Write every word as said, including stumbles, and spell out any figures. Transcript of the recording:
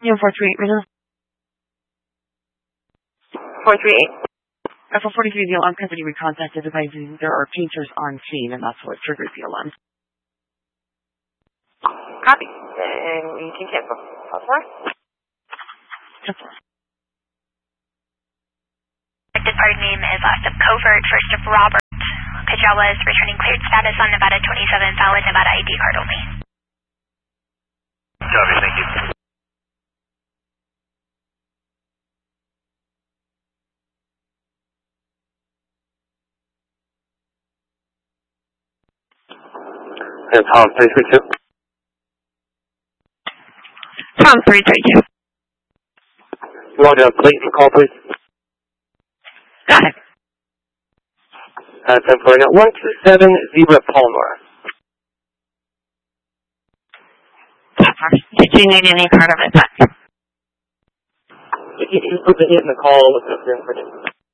Yeah, four three eight, right now. four three eight. Alpha forty-three, the alarm company we contacted advising there are painters on scene, and that's what triggered the alarm. Copy. And you can cancel. Four. Cancel. Party name is last of Covert, first of Robert. Kajawa is returning cleared status on Nevada twenty-seven, valid Nevada I D card only. Copy, thank you. And Tom three three two. Tom three three two. You want to Clayton call, please? Got it. Uh, ten four now. one two seven Zebra Palmer. Did you need any part of it back? You, you put the hit in the call with the